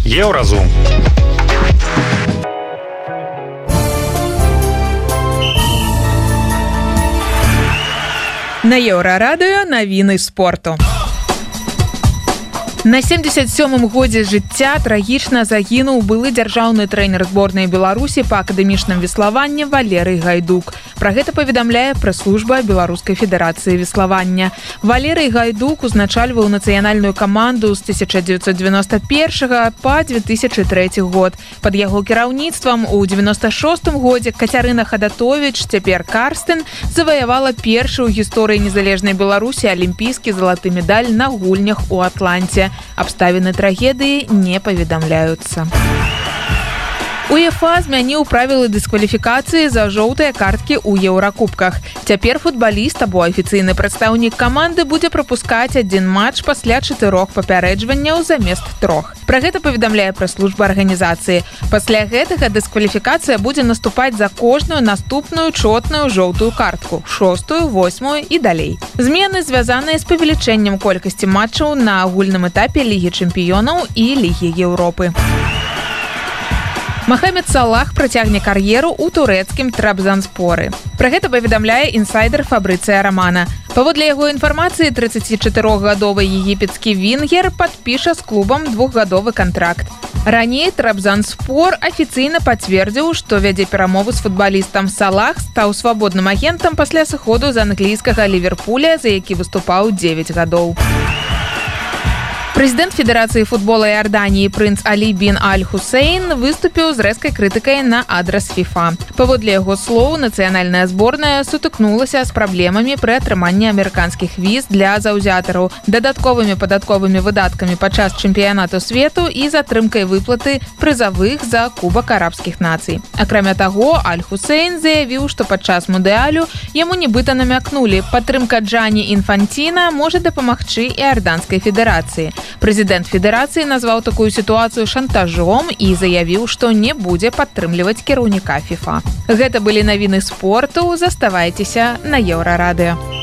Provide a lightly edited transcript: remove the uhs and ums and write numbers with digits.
Еўразум. На Еўрарадыё навіны спорту. На 77-м годзе жыцця трагічна загінуў былы дзяржаўны трэнер зборнай Беларусі па акадэмічным веславанні Валерый Гайдук. Пра гэта паведамляе прэс-служба Беларускай федэрацыі веславання. Валерый Гайдук узначальваў нацыянальную каманду з 1991 па 2003 год. Пад яго кіраўніцтвам у 96-м годзе Кацярына Хадатовіч, цяпер Карстен, заваявала першы ў гісторыі незалежнай Беларусі алімпійскі залаты медаль на гульнях у Атланце. Абставіны трагедыі не паведамляюцца. УЕФА змяніў правілы дыскваліфікацыі за жоўтыя карткі ў еўракубках. Цяпер футбаліст або афіцыйны прадстаўнік каманды будзе прапускаць адзін матч пасля 4 папярэджванняў замест 3. Пра гэта паведамляе прэс-служба арганізацыі. Пасля гэтага дыскваліфікацыя будзе наступаць за кожную наступную чотную жоўтую картку, 6-ю, 8-ю і далей. Змены звязаныя з павелічэннем колькасці матчаў на агульным этапе Лігі чэмпіёнаў і Лігі Еўропы. Мохамед Салах працягне кар'еру ў турэцкім Трабзанспоры. Пра гэта паведамляе інсайдер Фабрыцыя Рамана. Паводле яго інфармацыі, 34-гадовы егіпецкі вінгер падпіша з клубам 2-гадовы кантракт. Раней Трабзанспор афіцыйна пацвердзіў, што вядзе перамовы з футбалістам. Салах стаў свабодным агентам пасля сыходу з англійскага Ліверпуля, за які выступаў 9 гадоў. Прэзідэнт Федэрацыі футбола Іорданіі прынц Алі бін Аль-Хусейн выступіў з рэзкай крытыкай на адрас ФІФА. Паводле яго слоў, нацыянальная зборная сутыкнулася з праблемамі пры атрыманні амерыканскіх віз для заўзятараў, дадатковымі падатковымі выдаткамі падчас чэмпіянату свету і затрымкай выплаты прызавых за Кубак арабскіх нацый. Акрамя таго, Аль-Хусейн заявіў, што падчас мундыялю яму нібыта намякнулі, падтрымка Джані Інфанціна можа дапамагчы Іорданскай федэрацыі. Прэзідэнт федэрацыі назваў такую сітуацыю шантажом і заявіў, што не будзе падтрымліваць кіраўніка ФІФА. Гэта былі навіны спорту. Заставайцеся на Еўрарадыё.